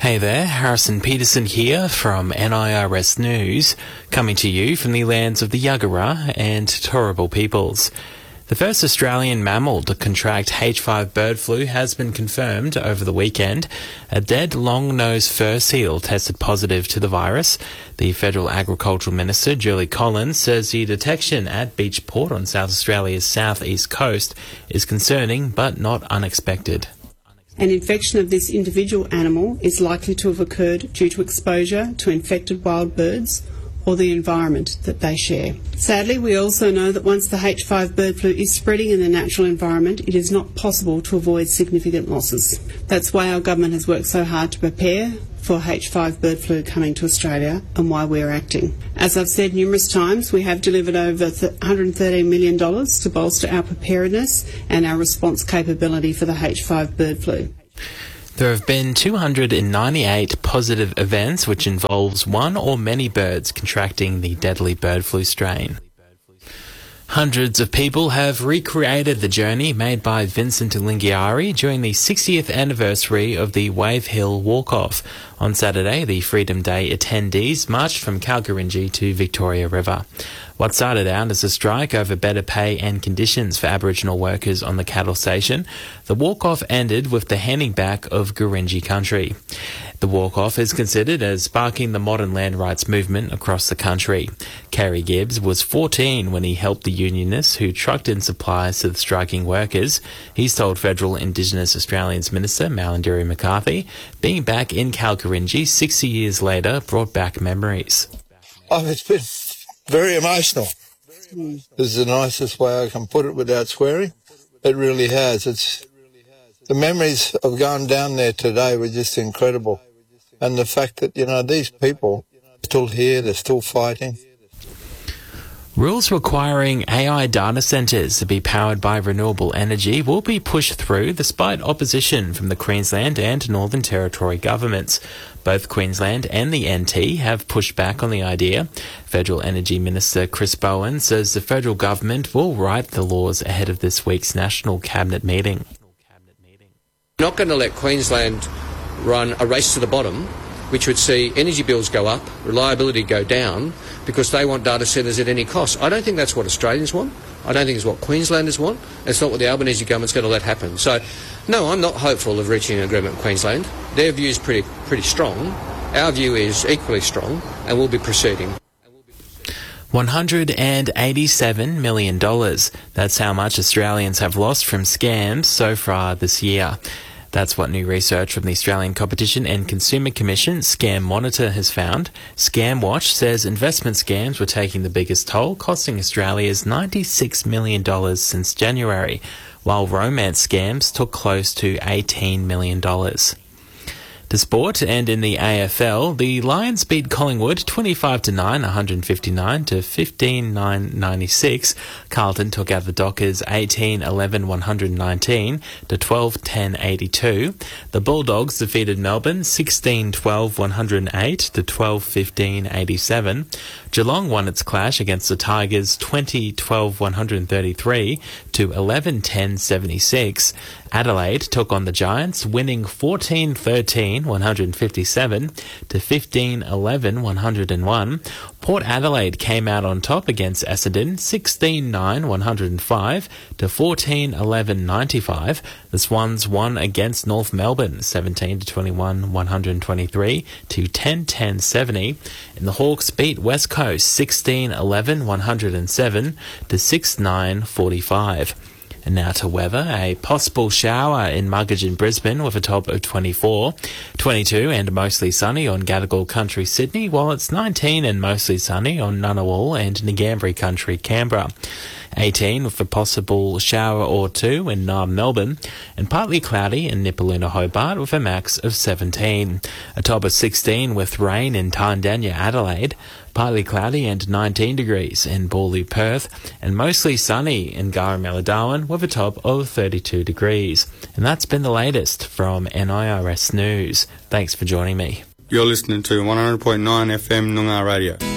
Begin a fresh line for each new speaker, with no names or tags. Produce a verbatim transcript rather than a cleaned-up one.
Hey there, Harrison Peterson here from N I R S News, coming to you from the lands of the Yagara and Turrbal peoples. The first Australian mammal to contract H five bird flu has been confirmed over the weekend. A dead long-nosed fur seal tested positive to the virus. The Federal Agricultural Minister, Julie Collins, says the detection at Beach Port on South Australia's southeast coast is concerning but not unexpected.
An infection of this individual animal is likely to have occurred due to exposure to infected wild birds or the environment that they share. Sadly, we also know that once the H five bird flu is spreading in the natural environment, it is not possible to avoid significant losses. That's why our government has worked so hard to prepare for H five bird flu coming to Australia and why we're acting. As I've said numerous times, we have delivered over one hundred thirteen million dollars to bolster our preparedness and our response capability for the H five bird flu.
There have been two hundred ninety-eight positive events which involves one or many birds contracting the deadly bird flu strain. Hundreds of people have recreated the journey made by Vincent Lingiari during the sixtieth anniversary of the Wave Hill Walk-Off. On Saturday, the Freedom Day attendees marched from Kalkarindji to Victoria River. What started out as a strike over better pay and conditions for Aboriginal workers on the cattle station, the walk-off ended with the handing back of Gurindji country. The walk-off is considered as sparking the modern land rights movement across the country. Kerry Gibbs was fourteen when he helped the unionists who trucked in supplies to the striking workers. He's told Federal Indigenous Australians Minister Malarndirri McCarthy, being back in Kalkarindji sixty years later brought back memories.
Oh, it's been very emotional. This is the nicest way I can put it without swearing. It really has. It's the memories of going down there today were just incredible. And the fact that, you know, these people are still here, they're still fighting.
Rules requiring A I data centres to be powered by renewable energy will be pushed through despite opposition from the Queensland and Northern Territory governments. Both Queensland and the N T have pushed back on the idea. Federal Energy Minister Chris Bowen says the federal government will write the laws ahead of this week's National Cabinet meeting.
We're not going to let Queensland run a race to the bottom, which would see energy bills go up, reliability go down, because they want data centres at any cost. I don't think that's what Australians want. I don't think it's what Queenslanders want. It's not what the Albanese government's going to let happen. So, no, I'm not hopeful of reaching an agreement with Queensland. Their view is pretty, pretty strong. Our view is equally strong, and we'll be proceeding.
one hundred eighty-seven million dollars. That's how much Australians have lost from scams so far this year. That's what new research from the Australian Competition and Consumer Commission Scam Monitor has found. Scam Watch says investment scams were taking the biggest toll, costing Australians ninety-six million dollars since January, while romance scams took close to eighteen million dollars. To sport, and in the A F L, the Lions beat Collingwood twenty-five to nine, one hundred fifty-nine to fifteen nine ninety-six. Carlton took out the Dockers eighteen eleven one hundred nineteen to twelve ten eighty-two. The Bulldogs defeated Melbourne sixteen twelve one hundred eight to twelve fifteen eighty-seven. Geelong won its clash against the Tigers twenty twelve one hundred thirty-three to eleven ten seventy-six. Adelaide took on the Giants, winning fourteen thirteen one hundred fifty-seven to fifteen eleven one hundred one. Port Adelaide came out on top against Essendon sixteen nine one hundred five to fourteen eleven ninety-five. The Swans won against North Melbourne seventeen to twenty-one one hundred twenty-three to ten ten seventy. And the Hawks beat West Coast sixteen eleven one hundred seven to six nine forty-five. And now to weather. A possible shower in Muggage in Brisbane with a top of twenty-four. twenty-two and mostly sunny on Gadigal Country, Sydney, while it's nineteen and mostly sunny on Ngunnawal and Ngambri Country, Canberra. eighteen with a possible shower or two in Naarm, Melbourne, and partly cloudy in Nipaluna, Hobart with a max of seventeen. A top of sixteen with rain in Tarndanya, Adelaide, partly cloudy and nineteen degrees in Bawley, Perth, and mostly sunny in Garamella, Darwin with a top of thirty-two degrees. And that's been the latest from N I R S News. Thanks for joining me.
You're listening to one hundred point nine F M Noongar Radio.